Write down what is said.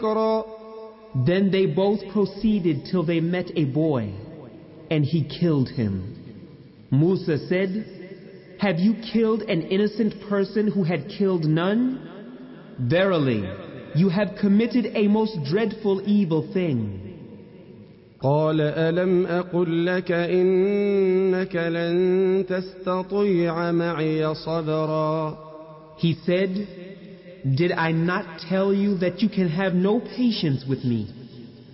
ذكرا. Then they both proceeded till they met a boy, and he killed him. Musa said, "Have you killed an innocent person who had killed none? Verily, you have committed a most dreadful evil thing." قال ألم أقل لك إنك لن تستطيع معي صبرا. He said, "Did I not tell you that you can have no patience with me?"